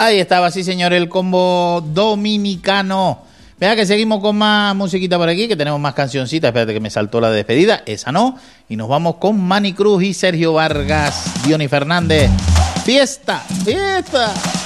Ahí estaba, sí señor, el combo dominicano. Vea que seguimos con más musiquita por aquí, que tenemos más cancioncitas. Espérate que me saltó la despedida, esa no. Y nos vamos con Manny Cruz y Sergio Vargas, Diony Fernández. ¡Fiesta! ¡Fiesta!